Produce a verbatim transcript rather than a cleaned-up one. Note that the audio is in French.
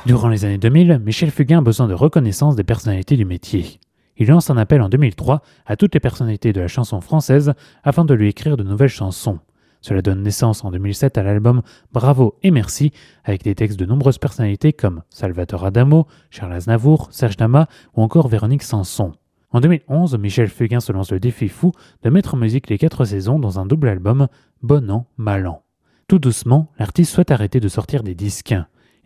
Durant les années deux mille, Michel Fugain a besoin de reconnaissance des personnalités du métier. Il lance un appel en deux mille trois à toutes les personnalités de la chanson française afin de lui écrire de nouvelles chansons. Cela donne naissance en deux mille sept à l'album Bravo et Merci, avec des textes de nombreuses personnalités comme Salvatore Adamo, Charles Aznavour, Serge Lama ou encore Véronique Sanson. En deux mille onze, Michel Fugain se lance le défi fou de mettre en musique les quatre saisons dans un double album, Bon An, Mal An. Tout doucement, l'artiste souhaite arrêter de sortir des disques.